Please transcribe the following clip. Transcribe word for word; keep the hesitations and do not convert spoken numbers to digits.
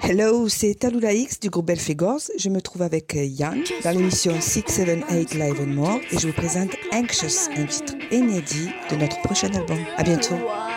Hello, c'est Talula X du groupe Belphégor. Je me trouve avec Yann dans l'émission six sept huit Live and More et je vous présente Anxious, un titre inédit de notre prochain album. À bientôt.